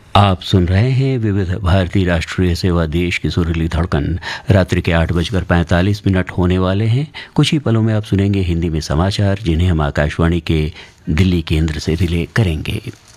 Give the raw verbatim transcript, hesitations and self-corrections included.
आप सुन रहे हैं विविध भारती राष्ट्रीय सेवा, देश की सुरीली धड़कन। रात्रि के आठ बजकर पैंतालीस मिनट होने वाले हैं। कुछ ही पलों में आप सुनेंगे हिंदी में समाचार, जिन्हें हम आकाशवाणी के दिल्ली केंद्र से रिले करेंगे।